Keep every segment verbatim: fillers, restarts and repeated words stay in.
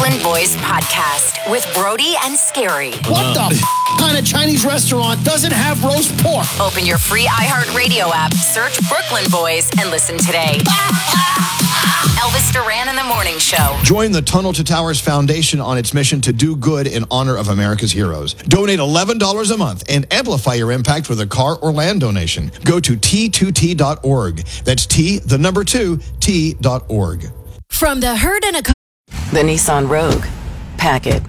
Brooklyn Boys Podcast with Brody and Scary. What the f- kind of Chinese restaurant doesn't have roast pork? Open your free iHeartRadio app, search Brooklyn Boys, and listen today. Elvis Duran in the Morning Show. Join the Tunnel to Towers Foundation on its mission to do good in honor of America's heroes. Donate eleven dollars a month and amplify your impact with a car or land donation. Go to T two T dot org. That's T, the number two, T dot org. From the Herd and a... The Nissan Rogue. Pack it.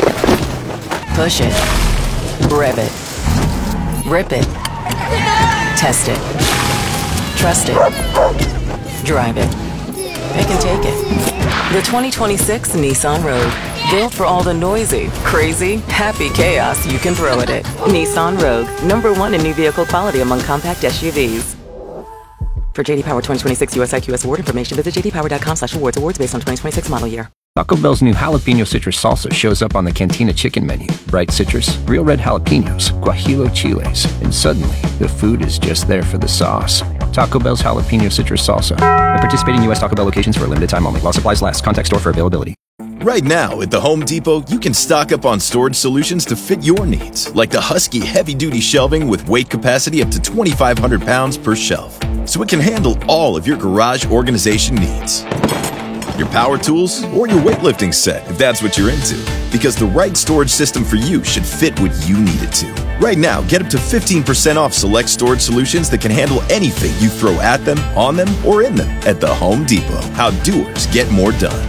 Push it. Rev it. Rip it. Test it. Trust it. Drive it. Pick and take it. The twenty twenty-six Nissan Rogue. Built for all the noisy, crazy, happy chaos you can throw at it. Nissan Rogue. Number one in new vehicle quality among compact S U Vs. For J D Power twenty twenty-six U S I Q S award information, visit j d power dot com slash awards. Awards based on twenty twenty-six model year. Taco Bell's new jalapeno citrus salsa shows up on the Cantina chicken menu. Bright citrus, real red jalapenos, guajillo chiles, and suddenly the food is just there for the sauce. Taco Bell's jalapeno citrus salsa. At participating U S Taco Bell locations for a limited time only. While supplies last. Contact store for availability. Right now at the Home Depot, you can stock up on storage solutions to fit your needs, like the Husky heavy-duty shelving with weight capacity up to twenty-five hundred pounds per shelf, so it can handle all of your garage organization needs. Your power tools, or your weightlifting set, if that's what you're into. Because the right storage system for you should fit what you need it to. Right now, get up to fifteen percent off select storage solutions that can handle anything you throw at them, on them, or in them at the Home Depot. How doers get more done.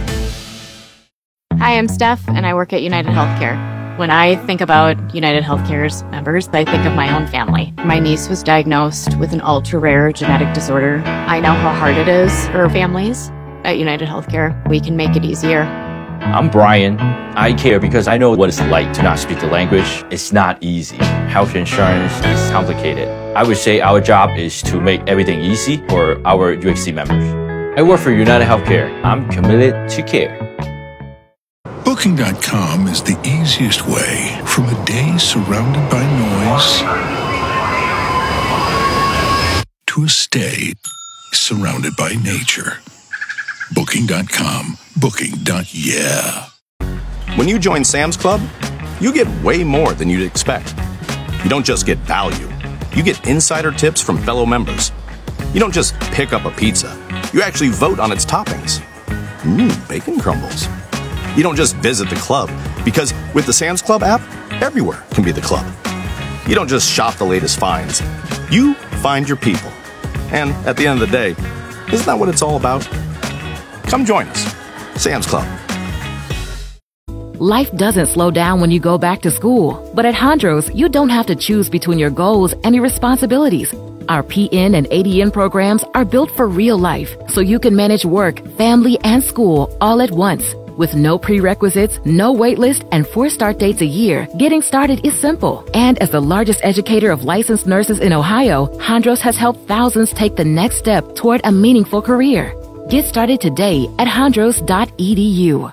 Hi, I'm Steph, and I work at United Healthcare. When I think about United Healthcare's members, I think of my own family. My niece was diagnosed with an ultra-rare genetic disorder. I know how hard it is for families. At United Healthcare, we can make it easier. I'm Brian. I care because I know what it's like to not speak the language. It's not easy. Health insurance is complicated. I would say our job is to make everything easy for our U H C members. I work for United Healthcare. I'm committed to care. Booking dot com is the easiest way from a day surrounded by noise to a stay surrounded by nature. Booking dot com. Booking. Yeah. When you join Sam's Club, you get way more than you'd expect. You don't just get value. You get insider tips from fellow members. You don't just pick up a pizza. You actually vote on its toppings. Mmm, bacon crumbles. You don't just visit the club, because with the Sam's Club app, everywhere can be the club. You don't just shop the latest finds. You find your people. And at the end of the day, isn't that what it's all about? Come join us. Sam's Club. Life doesn't slow down when you go back to school. But at Hondros, you don't have to choose between your goals and your responsibilities. Our P N and A D N programs are built for real life, so you can manage work, family, and school all at once. With no prerequisites, no wait list, and four start dates a year, getting started is simple. And as the largest educator of licensed nurses in Ohio, Hondros has helped thousands take the next step toward a meaningful career. Get started today at hondros dot e d u.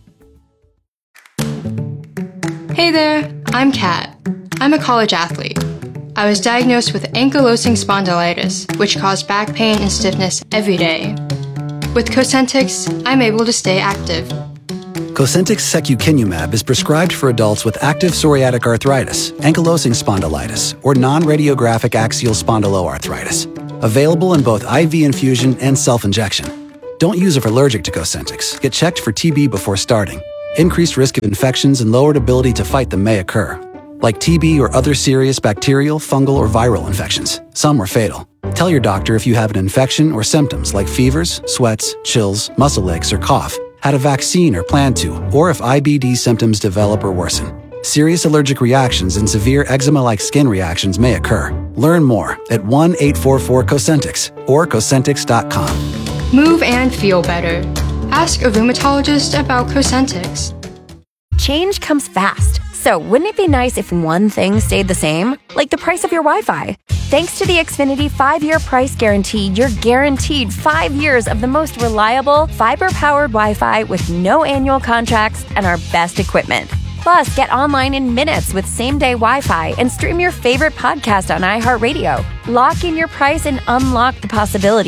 Hey there, I'm Kat. I'm a college athlete. I was diagnosed with ankylosing spondylitis, which caused back pain and stiffness every day. With Cosentyx, I'm able to stay active. Cosentyx secukinumab is prescribed for adults with active psoriatic arthritis, ankylosing spondylitis, or non-radiographic axial spondyloarthritis. Available in both I V infusion and self-injection. Don't use if allergic to Cosentyx. Get checked for T B before starting. Increased risk of infections and lowered ability to fight them may occur, like T B or other serious bacterial, fungal, or viral infections. Some are fatal. Tell your doctor if you have an infection or symptoms like fevers, sweats, chills, muscle aches, or cough, had a vaccine or plan to, or if I B D symptoms develop or worsen. Serious allergic reactions and severe eczema-like skin reactions may occur. Learn more at one eight four four Cosentyx or Cosentyx dot com. Move and feel better. Ask a rheumatologist about Cosentyx. Change comes fast, so wouldn't it be nice if one thing stayed the same? Like the price of your Wi-Fi. Thanks to the Xfinity five-year price guarantee, you're guaranteed five years of the most reliable, fiber-powered Wi-Fi with no annual contracts and our best equipment. Plus, get online in minutes with same-day Wi-Fi and stream your favorite podcast on iHeartRadio. Lock in your price and unlock the possibilities.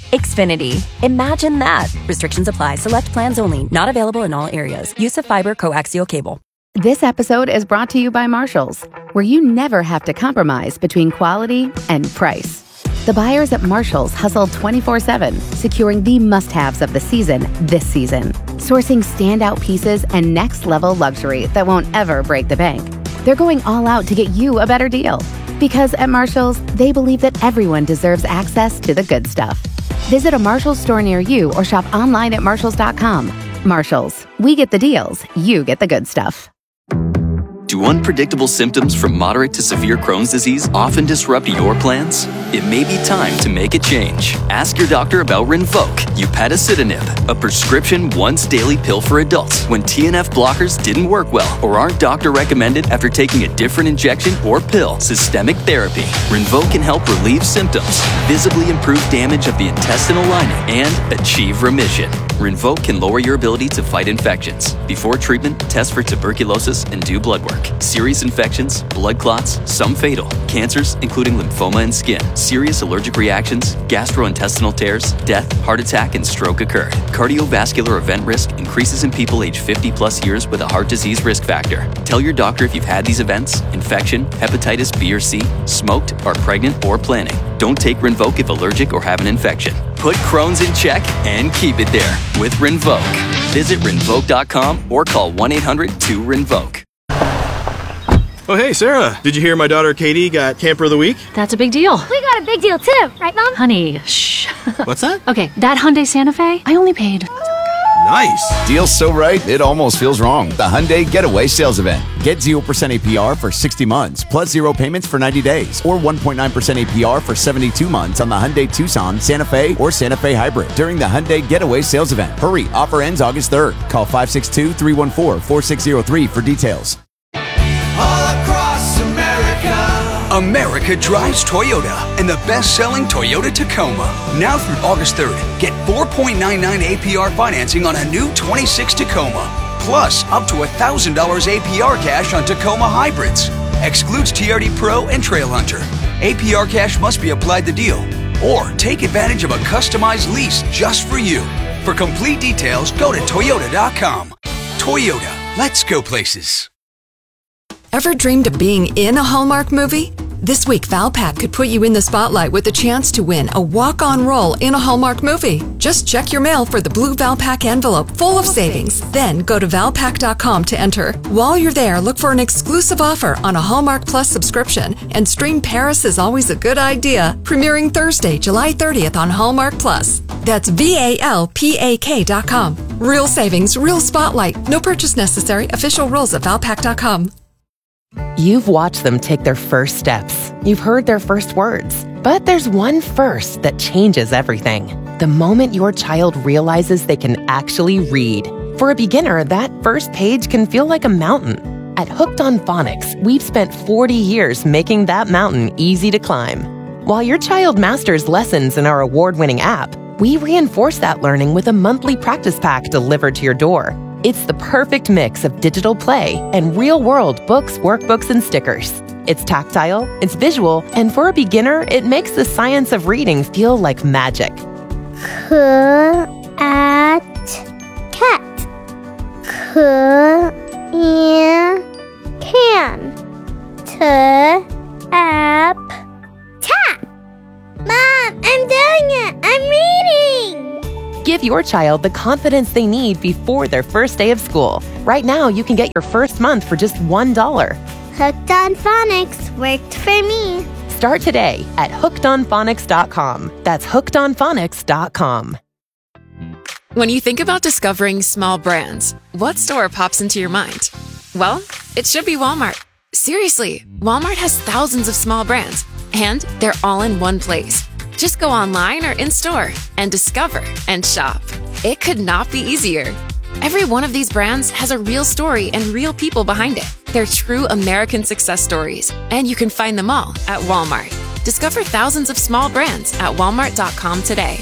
Xfinity. Imagine that. Restrictions apply. Select plans only. Not available in all areas. Use of fiber coaxial cable. This episode is brought to you by Marshalls, where you never have to compromise between quality and price. The buyers at Marshalls hustle twenty-four seven, securing the must-haves of the season this season. Sourcing standout pieces and next-level luxury that won't ever break the bank. They're going all out to get you a better deal. Because at Marshalls, they believe that everyone deserves access to the good stuff. Visit a Marshalls store near you or shop online at marshalls dot com. Marshalls, we get the deals, you get the good stuff. Do unpredictable symptoms from moderate to severe Crohn's disease often disrupt your plans? It may be time to make a change. Ask your doctor about Rinvoq, upadacitinib, a prescription once-daily pill for adults when T N F blockers didn't work well or aren't doctor recommended after taking a different injection or pill. Systemic therapy. Rinvoq can help relieve symptoms, visibly improve damage of the intestinal lining, and achieve remission. Rinvoq can lower your ability to fight infections. Before treatment, test for tuberculosis and do blood work. Serious infections, blood clots, some fatal, cancers including lymphoma and skin, serious allergic reactions, gastrointestinal tears, death, heart attack, and stroke occurred. Cardiovascular event risk increases in people age fifty plus years with a heart disease risk factor. Tell your doctor if you've had these events, infection, hepatitis B or C, smoked, are pregnant, or planning. Don't take Rinvoq if allergic or have an infection. Put Crohn's in check and keep it there with Rinvoq. Visit Rinvoq dot com or call one eight hundred two Rinvoq. Oh, hey, Sarah. Did you hear my daughter Katie got Camper of the Week? That's a big deal. We got a big deal too, right, Mom? Honey, shh. What's that? Okay, that Hyundai Santa Fe, I only paid. Nice. Deal's so right, it almost feels wrong. The Hyundai Getaway Sales Event. Get zero percent A P R for sixty months, plus zero payments for ninety days, or one point nine percent A P R for seventy-two months on the Hyundai Tucson, Santa Fe, or Santa Fe Hybrid during the Hyundai Getaway Sales Event. Hurry, offer ends August third. Call five six two, three one four, four six zero three for details. All across America. America drives Toyota and the best-selling Toyota Tacoma. Now through August third, get four point nine nine A P R financing on a new twenty-six Tacoma. Plus, up to one thousand dollars A P R cash on Tacoma hybrids. Excludes T R D Pro and Trailhunter. A P R cash must be applied to deal. Or take advantage of a customized lease just for you. For complete details, go to Toyota dot com. Toyota, let's go places. Ever dreamed of being in a Hallmark movie? This week, Valpak could put you in the spotlight with a chance to win a walk-on role in a Hallmark movie. Just check your mail for the blue Valpak envelope full of savings. Then go to valpak dot com to enter. While you're there, look for an exclusive offer on a Hallmark Plus subscription and stream Paris is Always a Good Idea, premiering Thursday, July thirtieth on Hallmark Plus. That's V A L P A K dot com. Real savings, real spotlight. No purchase necessary. Official rules at valpak dot com. You've watched them take their first steps. You've heard their first words. But there's one first that changes everything. The moment your child realizes they can actually read. For a beginner, that first page can feel like a mountain. At Hooked on Phonics, we've spent forty years making that mountain easy to climb. While your child masters lessons in our award-winning app, we reinforce that learning with a monthly practice pack delivered to your door. It's the perfect mix of digital play and real-world books, workbooks, and stickers. It's tactile, it's visual, and for a beginner, it makes the science of reading feel like magic. C at cat. C in can. T app tap. Mom, I'm doing it. I'm reading. Give your child the confidence they need before their first day of school. Right now, you can get your first month for just one dollar. Hooked on Phonics worked for me. Start today at hooked on phonics dot com. That's hooked on phonics dot com. When you think about discovering small brands, what store pops into your mind? Well, it should be Walmart. Seriously, Walmart has thousands of small brands, and they're all in one place. Just go online or in-store and discover and shop. It could not be easier. Every one of these brands has a real story and real people behind it. They're true American success stories, and you can find them all at Walmart. Discover thousands of small brands at walmart dot com today.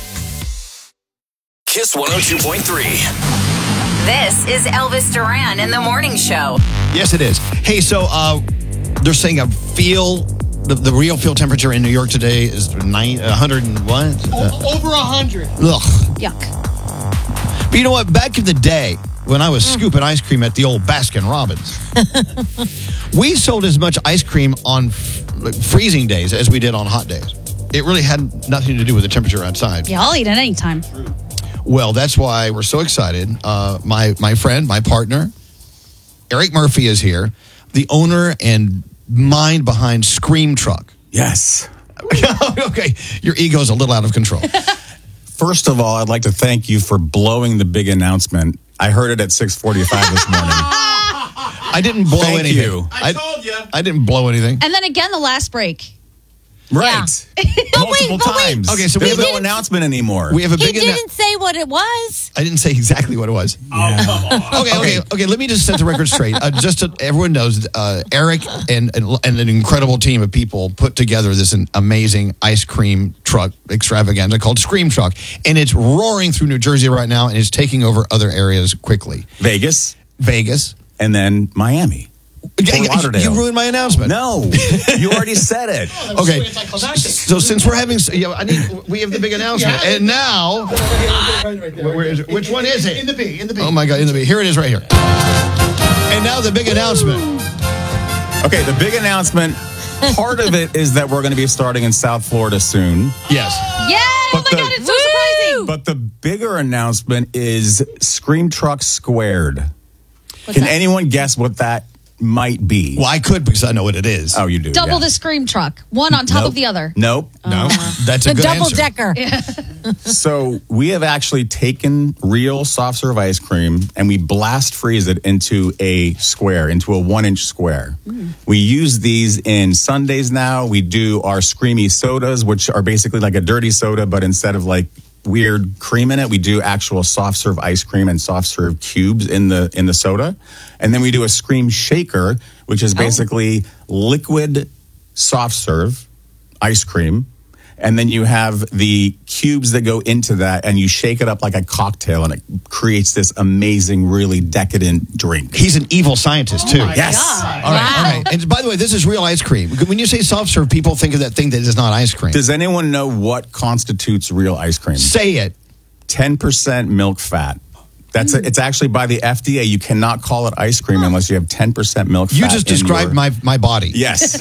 Kiss one oh two point three. This is Elvis Duran in the Morning Show. Yes, it is. Hey, so uh, they're saying a feel the, the real field temperature in New York today is nine, one hundred and what? O- over one hundred. Ugh. Yuck. But you know what? Back in the day, when I was mm. scooping ice cream at the old Baskin Robbins, we sold as much ice cream on f- freezing days as we did on hot days. It really had nothing to do with the temperature outside. Yeah, I'll eat at any time. Well, that's why we're so excited. Uh, my my friend, my partner, Eric Murphy is here, the owner and mind behind Scream Truck. Yes. Okay, your ego's a little out of control. First of all, I'd like to thank you for blowing the big announcement. I heard it at six forty-five this morning. I didn't blow Thank anything. you. I told you. I didn't blow anything. And then again, the last break. Right. Yeah. Multiple but wait, times. Okay, so there's we no announcement anymore. We have a He big announcement. didn't say what it was. I didn't say exactly what it was. Oh, okay, okay, okay. Let me just set the record straight. Uh, just so everyone knows, uh, Eric and, and and an incredible team of people put together this an amazing ice cream truck extravaganza called Scream Truck, and it's roaring through New Jersey right now, and it's taking over other areas quickly. Vegas, Vegas, and then Miami. Fort Lauderdale. You ruined my announcement. No, you already said it. Okay, so since we're having, you know, I need, we have the big announcement, Yeah. and now, where, where is it? Which one is it? In the B, in the B. Oh my God, in the B. Here it is, right here. And now the big announcement. Okay, the big announcement. Part of it is that we're going to be starting in South Florida soon. Yes. Yay! But Oh my the- God, it's so surprising. But the bigger announcement is Scream Truck Squared. What's Can that? anyone guess what that might be? Well, I could because I know what it is. Oh, you do. Double yeah. the Scream Truck. One on top Nope. of the other. Nope. No, that's a The good double answer. decker. So we have actually taken real soft serve ice cream and we blast freeze it into a square, into a one inch square. Mm. We use these in sundaes now. We do our screamy sodas, which are basically like a dirty soda, but instead of like weird cream in it, we do actual soft serve ice cream and soft serve cubes in the in the soda. And then we do a Scream Shaker, which is basically liquid soft serve ice cream. And then you have the cubes that go into that, and you shake it up like a cocktail, and it creates this amazing, really decadent drink. He's an evil scientist, too. Yes. All right, all right. And by the way, this is real ice cream. When you say soft serve, people think of that thing that is not ice cream. Does anyone know what constitutes real ice cream? Say it. ten percent milk fat. That's a, it's actually by the F D A. You cannot call it ice cream unless you have ten percent milk fat. You just in described your- my my body. Yes.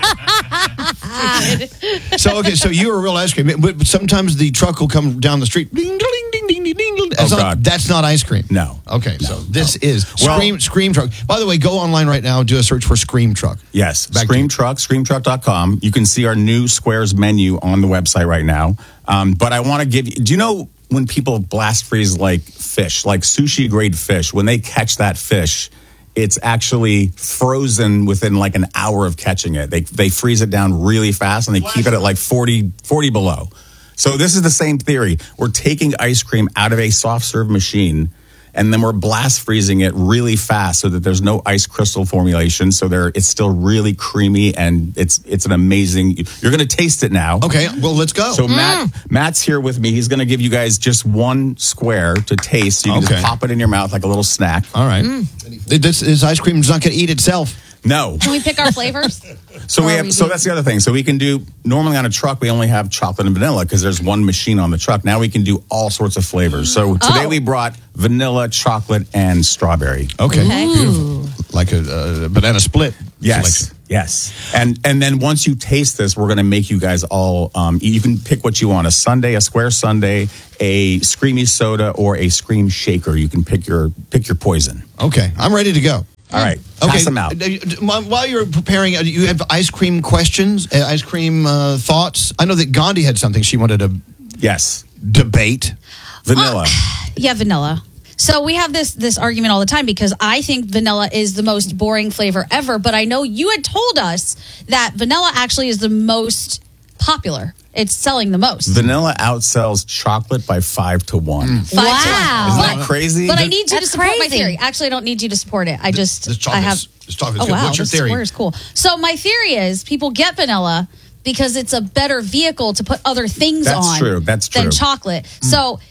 So, okay, so you're a real ice cream. But sometimes the truck will come down the street. Ding, ding, ding, ding, ding, ding. That's Oh, not, God. That's not ice cream. No. Okay, so this is Well- Scream Scream Truck. By the way, go online right now and do a search for Scream Truck. Yes, Back to Scream you. Truck, scream truck dot com. You can see our new Squares menu on the website right now. Um, but I want to give you, do you know when people blast freeze like fish, like sushi grade fish, when they catch that fish, it's actually frozen within like an hour of catching it. They they freeze it down really fast and they keep it at like forty, forty below. So this is the same theory. We're taking ice cream out of a soft serve machine and then we're blast freezing it really fast so that there's no ice crystal formulation. So there, it's still really creamy and it's it's an amazing. You're going to taste it now. Okay, well, let's go. So Matt, Matt's here with me. He's going to give you guys just one square to taste. So you can Okay. just pop it in your mouth like a little snack. All right. This, this ice cream is not going to eat itself. No. Can we pick our flavors? So we Or have. we So do- that's the other thing. So we can do normally on a truck we only have chocolate and vanilla because there's one machine on the truck. Now we can do all sorts of flavors. So today Oh. we brought vanilla, chocolate, and strawberry. Okay. Okay. Beautiful. Like a uh, banana split. Yes, selection. yes, and and then once you taste this, we're going to make you guys all. Um, you can pick what you want: a sundae, a square sundae, a screamy soda, or a Scream Shaker. You can pick your pick your poison. Okay, I'm ready to go. All right, Okay. pass them out. Uh, While you're preparing, uh, you have ice cream questions, uh, ice cream uh, thoughts. I know that Gandhi had something she wanted to Yes, debate. vanilla. Yeah, vanilla. So we have this this argument all the time because I think vanilla is the most boring flavor ever, but I know you had told us that vanilla actually is the most popular. It's selling the most. Vanilla outsells chocolate by five to one. Five to one. Wow. Isn't that crazy? But I The- need you to That's support my crazy. theory. Actually, I don't need you to support it. I just This I have. chocolate's, this chocolate's Oh good. wow, What's your this theory? square is cool. So my theory is people get vanilla because it's a better vehicle to put other things That's on. true. That's Than true. chocolate. So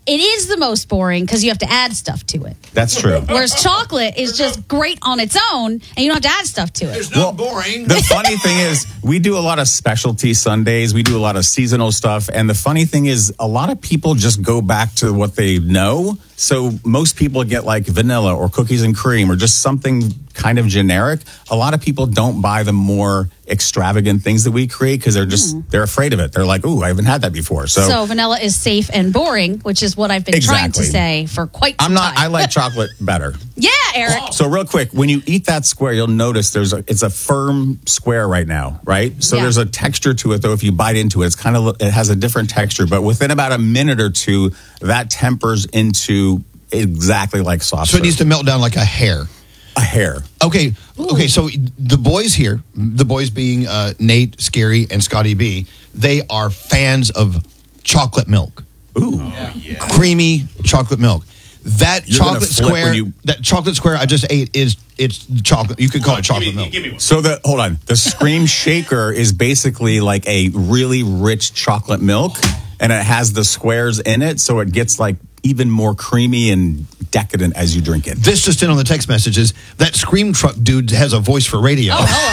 it is the most boring because you have to add stuff to it. That's true. Whereas chocolate is just great on its own, and you don't have to add stuff to it. There's no boring. The funny thing is, we do a lot of specialty sundaes. We do a lot of seasonal stuff. And the funny thing is, a lot of people just go back to what they know. So most people get like vanilla or cookies and cream or just something kind of generic. A lot of people don't buy the more extravagant things that we create because they're just, mm. they're afraid of it. They're like, ooh, I haven't had that before. So, so vanilla is safe and boring, which is what I've been exactly. trying to say for quite some I'm not, time. I like chocolate better. Yeah, Eric. So real quick, when you eat that square, you'll notice there's a, it's a firm square right now, right? So Yeah. there's a texture to it, though. If you bite into it, it's kind of, it has a different texture. But within about a minute or two, that tempers into exactly like soft So it serve. needs to melt down like a hair. A hair. Okay, okay. So the boys here, the boys being uh, Nate, Scary, and Scotty B, they are fans of chocolate milk. Ooh, creamy chocolate milk. That You're gonna chocolate flip square, when you- that chocolate square I just ate is it's chocolate. You could call it chocolate milk. So the hold on, the Scream Shaker is basically like a really rich chocolate milk, and it has the squares in it, so it gets like even more creamy and decadent as you drink it. This just in on the text messages. That Scream Truck dude has a voice for radio.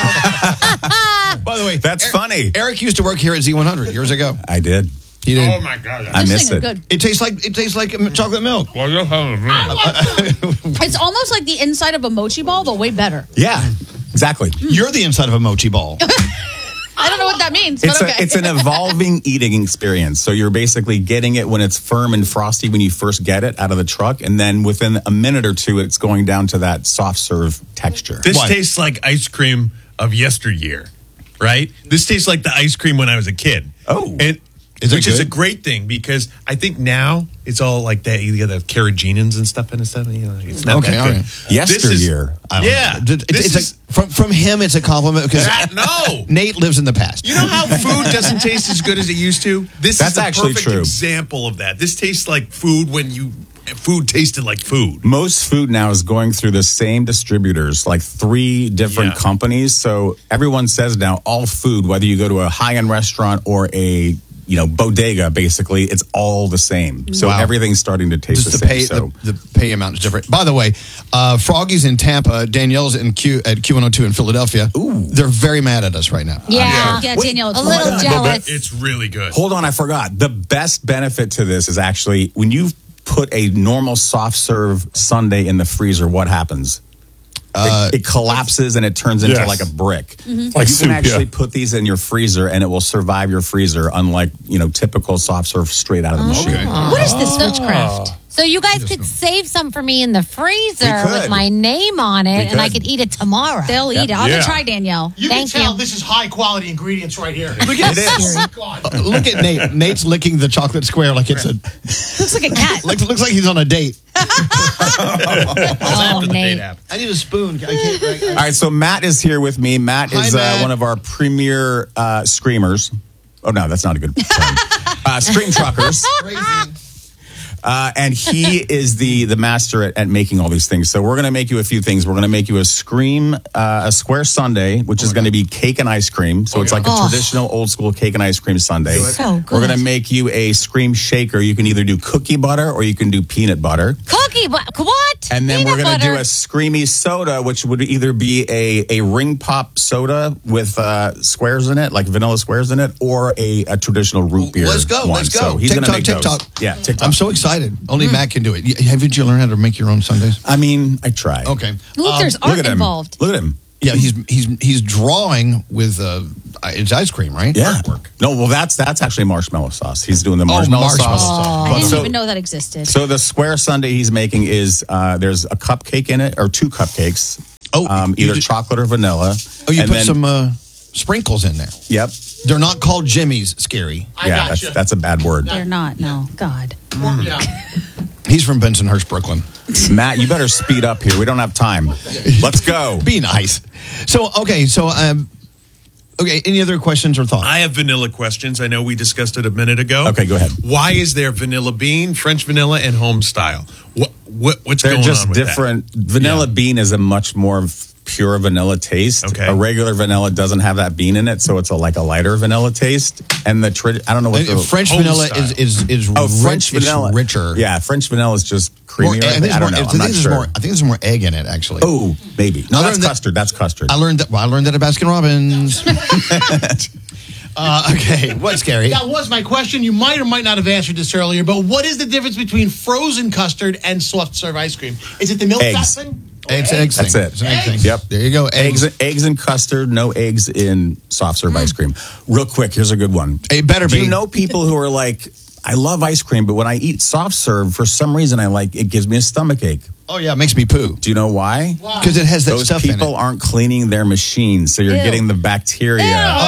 Oh, By the way, that's Eric, funny. Eric used to work here at Z one hundred years ago. I did. He did. Oh my God! I miss it. Good. It tastes like it tastes like chocolate milk. Well, you're having me. It's almost like the inside of a mochi ball, but way better. Yeah, exactly. You're the inside of a mochi ball. I don't know what that means, It's but a, okay. it's an evolving eating experience. So you're basically getting it when it's firm and frosty when you first get it out of the truck, and then within a minute or two, it's going down to that soft serve texture. This Why? tastes like ice cream of yesteryear, right? This tastes like the ice cream when I was a kid. Oh. And Is it which is a good? great thing because I think now it's all like that. You got the carrageenans and stuff in it. Stuff. You know, it's not Okay, that all good. right. This is- Yesteryear. I don't Yeah. know. It- This it's is- a, from from him, it's a compliment because Ah, no. Nate lives in the past. You know how food doesn't taste as good as it used to? This That's is the actually perfect true. example of that. This tastes like food when you food tasted like food. Most food now is going through the same distributors, like three different Yeah. companies. So everyone says now all food, whether you go to a high-end restaurant or a you know bodega, basically it's all the same. So Wow. everything's starting to taste Just the the same. pay so the, the pay amount is different. By the way, uh, Froggy's in Tampa, Danielle's in Q at Q one oh two in Philadelphia. Ooh. They're very mad at us right now. Yeah, yeah, Danielle, it's a little fun. jealous. It's really good. hold on, I forgot. The best benefit to this is actually when you put a normal soft serve sundae in the freezer, what happens? Uh, it, it collapses and it turns into Yes. like a brick. Mm-hmm. Like you soup, can actually yeah. put these in your freezer and it will survive your freezer, unlike you know typical soft serve straight out of the machine. What is this witchcraft? So you guys could save some for me in the freezer We could. with my name on it, We and I could. could eat it tomorrow. They'll eat it. I'm Yeah. gonna try, Danielle. You Thank can tell you. this is high quality ingredients right here. Look at It is. Oh, God. Uh, look at Nate. Nate's licking the chocolate square like it's a Looks like a cat. looks, looks like he's on a date. Oh, Nate. I need a spoon. I can't. I, All right, so Matt is here with me. Matt Hi, is Matt. Uh, one of our premier uh, screamers. Oh no, that's not a good term. uh, Scream truckers. Uh, and he is the the master at, at making all these things. So we're going to make you a few things. We're going to make you a Scream, uh, a square sundae, which is going to be cake and ice cream. So it's like a Oh. traditional old school cake and ice cream sundae. So good. We're going to make you a Scream shaker. You can either do cookie butter or you can do peanut butter. Cookie, but what? And then Peanut we're going to butter. do a Screamy soda, which would either be a, a ring pop soda with uh, squares in it, like vanilla squares in it, or a, a traditional root beer. Let's go. one. Let's go. So he's going to make TikTok, those. TikTok. Yeah, TikTok. I'm so excited. Only Matt can do it. Y- Haven't you learned how to make your own sundaes? I mean, I try. Okay. Look, Um, there's Look art at him. involved. Look at him. Yeah, he's he's he's drawing with uh, it's ice cream, right? Yeah. Artwork. No, well, that's that's actually marshmallow sauce. He's doing the marshmallow, marshmallow sauce. sauce. I didn't so, even know that existed. so the square sundae he's making is uh, there's a cupcake in it, or two cupcakes. Oh, um, you either did- chocolate or vanilla. Oh, you And put then- some uh, sprinkles in there. Yep. They're not called Jimmy's. Scary. I yeah, gotcha. that's, that's a bad word. They're not. No, God. Yeah. He's from Bensonhurst, Brooklyn. Matt, you better speed up here. We don't have time. Let's go. Be nice. So okay, so um, okay. Any other questions or thoughts? I have vanilla questions. I know we discussed it a minute ago. Okay, go ahead. Why is there vanilla bean, French vanilla, and home style? What, what what's They're going just on with different. Vanilla Yeah. bean is a much more pure vanilla taste. Okay. A regular vanilla doesn't have that bean in it, so it's a, like a lighter vanilla taste. And the tra- I don't know what Uh, the French home vanilla style- is is is oh rich, French it's vanilla richer. Yeah, French vanilla is just More, creamier. I, think I, it's don't more, know. I I'm think not there's sure. more. I think there's more egg in it actually. Oh, maybe. No, I that's learned that- custard. That's custard. I learned that. Well, I learned that at Baskin Robbins. uh, okay, what's scary? That was my question. You might or might not have answered this earlier, but what is the difference between frozen custard and soft serve ice cream? Is it the milk fat Eggs. thing? Eggs, eggs. That's thing. it. It's an egg thing. Yep. There you go. Eggs. Eggs, eggs and custard. No eggs in soft serve ice cream. Real quick, here's a good one. It better Do be. you know people who are like, I love ice cream, but when I eat soft serve, for some reason, I like it gives me a stomach ache. Oh yeah, it makes me poo. Do you know why? Because it has that Those stuff in people it. aren't cleaning their machines, so you're Ew. getting the bacteria.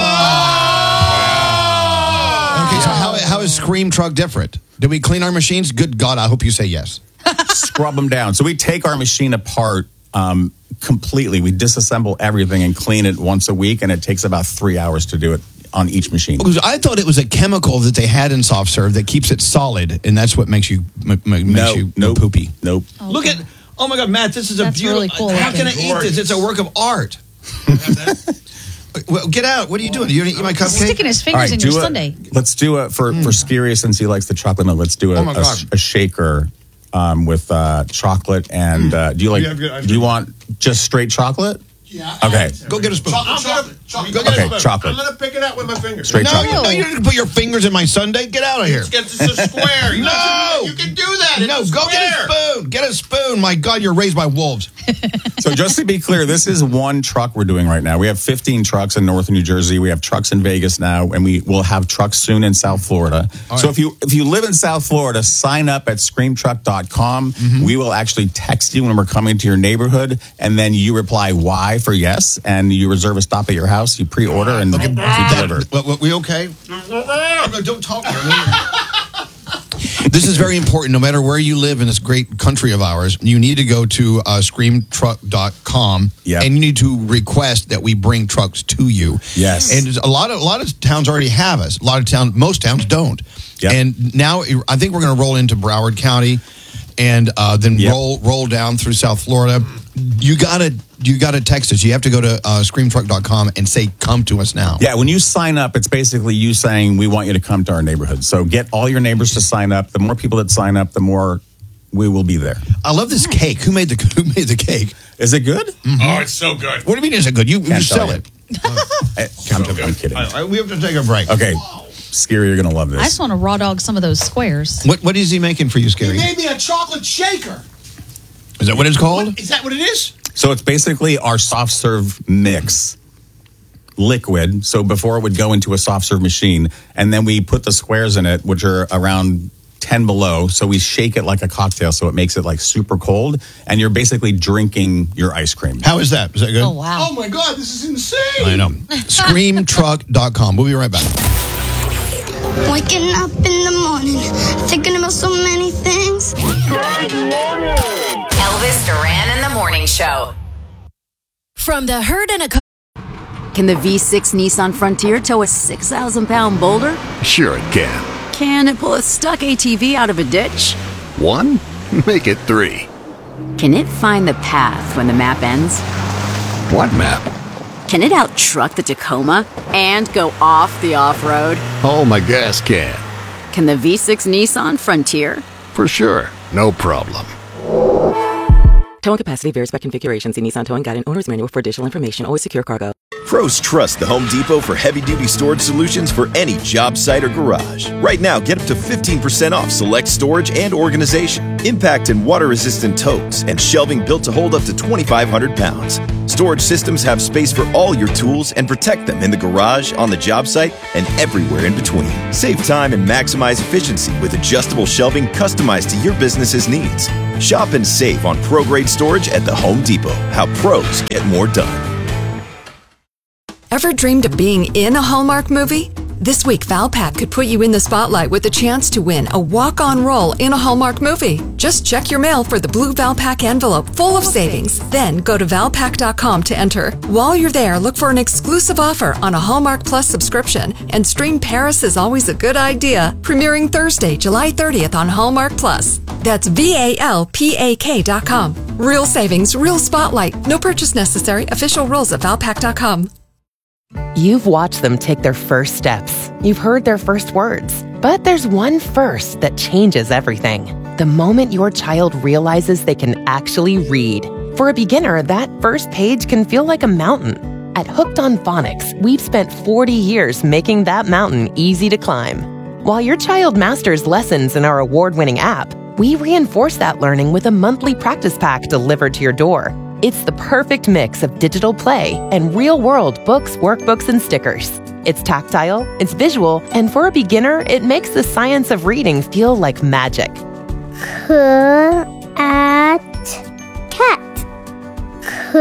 Okay, so how, how is Scream Truck different? Do we clean our machines? Good God, I hope you say yes. Scrub them down. So we take our machine apart um, completely. We disassemble everything and clean it once a week, and it takes about three hours to do it on each machine. Because I thought it was a chemical that they had in soft serve that keeps it solid, and that's what makes you m- m- makes No, you nope. poopy. Nope. Look at, oh my God, Matt, this is a That's beautiful. really cool How can I looking. eat this? It's a work of art. Well, get out. What are you doing? You gonna eat my cupcake? Sticking his fingers in do your a- sundae. Let's do it for for Scary since he likes the chocolate milk. Let's do a, Oh my a, God. a shaker um, with uh, chocolate and uh, do you like? Yeah, I've got- I've do you want just straight chocolate? Yeah. Okay. Go get a spoon. Chocolate, chocolate, chocolate. Go get Okay, a spoon. chocolate. I'm gonna pick it out with my fingers. Straight No, chocolate. you, no, you didn't put your fingers in my sundae. Get out of here. It's, it's a square. You No! know, you can do that. It's No, a go get a square. spoon. Get a spoon. My God, you're raised by wolves. So just to be clear, this is one truck we're doing right now. We have fifteen trucks in northern New Jersey. We have trucks in Vegas now, and we will have trucks soon in South Florida. All So right. if you if you live in South Florida, sign up at scream truck dot com. Mm-hmm. We will actually text you when we're coming to your neighborhood, and then you reply Y for yes, and you reserve a stop at your house. You pre-order and we deliver. What, what, we okay? No, don't talk. This is very important. No matter where you live in this great country of ours, you need to go to uh, scream truck dot com Yep. and you need to request that we bring trucks to you. Yes. And a lot of a lot of towns already have us. A lot of towns, most towns don't. Yep. And now I think we're going to roll into Broward County, and uh, then Yep. roll roll down through South Florida. You gotta you gotta text us. You have to go to uh, scream truck dot com and say, "Come to us now." Yeah, when you sign up, it's basically you saying we want you to come to our neighborhood. So get all your neighbors to sign up. The more people that sign up, the more we will be there. I love this cake. Who made the Who made the cake? Is it good? Oh, it's so good. What do you mean? Is it good? You, you Can't just tell sell you. it. I'm, I'm kidding. All right, we have to take a break. Okay, Scary, you're gonna love I this. just want to raw dog some of those squares. What What is he making for you, He Scary? made me a chocolate shaker. Is that what it's called? Is that what it is? So it's basically our soft serve mix liquid. So before it would go into a soft serve machine, and then we put the squares in it, which are around ten below. So we shake it like a cocktail, so it makes it like super cold, and you're basically drinking your ice cream. How is that? Is that good? Oh, wow. Oh my God, this is insane. I know. scream truck dot com. We'll be right back. Waking up in the morning, thinking about so many things. Elvis Duran in the Morning Show. From the Herd and a Co- Can the V six Nissan Frontier tow a six thousand pound boulder? Sure it can. Can it pull a stuck A T V out of a ditch? One? Make it three. Can it find the path when the map ends? What map? Can it out-truck the Tacoma and go off the off-road? Oh, my gas can. Can the V six Nissan Frontier? For sure. No problem. Towing capacity varies by configuration. See Nissan Towing Guide and Owner's Manual for additional information. Always secure cargo. Pros trust the Home Depot for heavy-duty storage solutions for any job site or garage. Right now, get up to fifteen percent off select storage and organization, impact and water-resistant totes, and shelving built to hold up to twenty-five hundred pounds. Storage systems have space for all your tools and protect them in the garage, on the job site, and everywhere in between. Save time and maximize efficiency with adjustable shelving customized to your business's needs. Shop and save on pro-grade storage at the Home Depot. How pros get more done. Ever dreamed of being in a Hallmark movie? This week, Valpak could put you in the spotlight with the chance to win a walk-on role in a Hallmark movie. Just check your mail for the blue Valpak envelope full of savings. Then go to valpak dot com to enter. While you're there, look for an exclusive offer on a Hallmark Plus subscription and stream Paris is Always a Good Idea, premiering Thursday, July thirtieth on Hallmark Plus. That's V A L P A K dot com. Real savings, real spotlight. No purchase necessary. Official rules at valpak dot com. You've watched them take their first steps. You've heard their first words. But there's one first that changes everything. The moment your child realizes they can actually read. For a beginner, that first page can feel like a mountain. At Hooked on Phonics, we've spent forty years making that mountain easy to climb. While your child masters lessons in our award-winning app, we reinforce that learning with a monthly practice pack delivered to your door. It's the perfect mix of digital play and real-world books, workbooks, and stickers. It's tactile, it's visual, and for a beginner, it makes the science of reading feel like magic. C at cat. C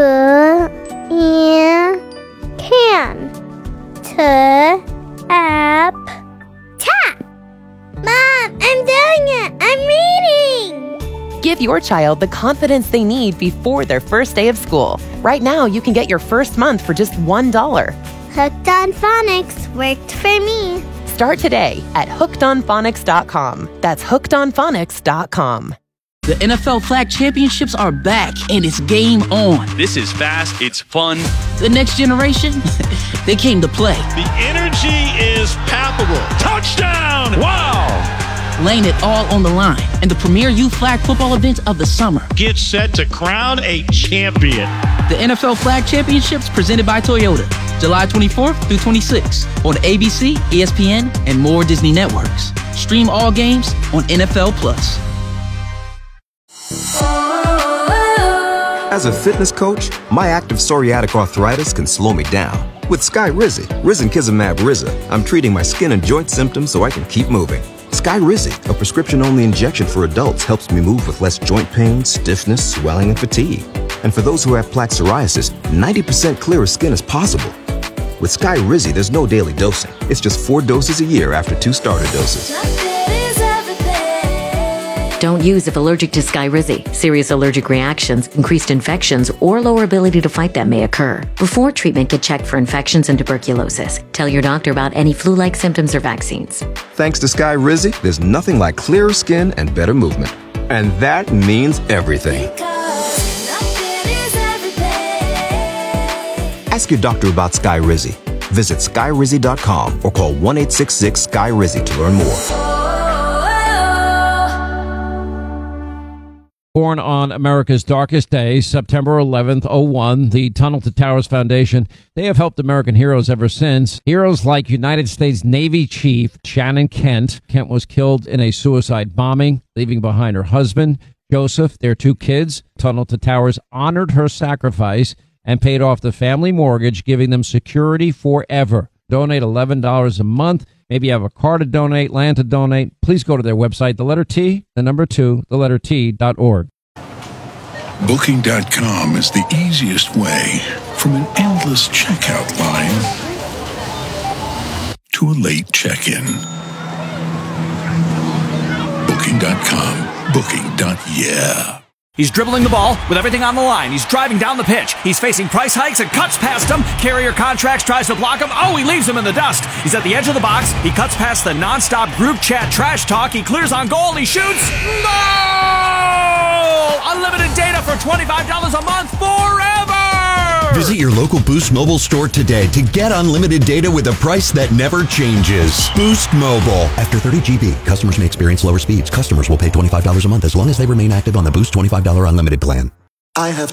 in can. T app tap. Mom, I'm doing it. I'm reading. Give your child the confidence they need before their first day of school. Right now, you can get your first month for just one dollar. Hooked on Phonics worked for me. Start today at hooked on phonics dot com. That's hooked on phonics dot com. The N F L Flag Championships are back, and it's game on. This is fast, it's fun. The next generation, they came to play. The energy is palpable. Touchdown! Wow! Laying it all on the line in the premier youth flag football event of the summer. Get set to crown a champion. The N F L Flag Championships presented by Toyota, July twenty-fourth through twenty-sixth on A B C, E S P N, and more Disney networks. Stream all games on N F L Plus. As a fitness coach, my active psoriatic arthritis can slow me down. With Skyrizi, Risankizumab Riza, I'm treating my skin and joint symptoms so I can keep moving. Skyrizi, a prescription-only injection for adults, helps me move with less joint pain, stiffness, swelling, and fatigue. And for those who have plaque psoriasis, ninety percent clearer skin is possible. With Skyrizi, there's no daily dosing. It's just four doses a year after two starter doses. Don't use if allergic to Skyrizi. Serious allergic reactions, increased infections, or lower ability to fight them may occur. Before treatment, get checked for infections and tuberculosis. Tell your doctor about any flu-like symptoms or vaccines. Thanks to Skyrizi, there's nothing like clearer skin and better movement. And that means everything. Ask your doctor about Skyrizi. Visit skyrizi dot com or call one eight six six Sky Rizzi to learn more. Born on America's darkest day, September eleventh, oh one, the Tunnel to Towers Foundation, they have helped American heroes ever since. Heroes like United States Navy Chief Shannon Kent. Kent was killed in a suicide bombing, leaving behind her husband, Joseph, their two kids. Tunnel to Towers honored her sacrifice and paid off the family mortgage, giving them security forever. Donate eleven dollars a month. Maybe you have a car to donate, land to donate. Please go to their website, the letter T, the number two, the letter T dot org. Booking dot com is the easiest way from an endless checkout line to a late check-in. Booking dot com. Booking. Yeah. He's dribbling the ball with everything on the line. He's driving down the pitch. He's facing price hikes and cuts past him. Carrier Contracts tries to block him. Oh, he leaves him in the dust. He's at the edge of the box. He cuts past the nonstop group chat trash talk. He clears on goal and he shoots. Goal! Unlimited data for twenty-five dollars a month forever! Visit your local Boost Mobile store today to get unlimited data with a price that never changes. Boost Mobile. After thirty gigabytes, customers may experience lower speeds. Customers will pay twenty-five dollars a month as long as they remain active on the Boost twenty-five dollars unlimited plan. I have